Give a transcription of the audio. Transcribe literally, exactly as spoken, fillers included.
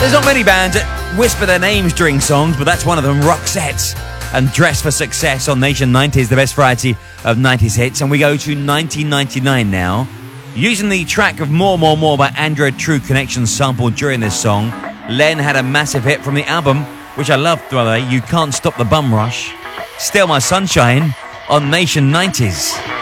There's not many bands that whisper their names during songs, but that's one of them, Roxette and Dress for Success on Nation nineties, the best variety of nineties hits. And we go to nineteen ninety-nine now. Using the track of More, More, More by Android True Connection sampled during this song, Len had a massive hit from the album, which I loved, by the way, You Can't Stop the Bum Rush. Still My Sunshine on Nation nineties.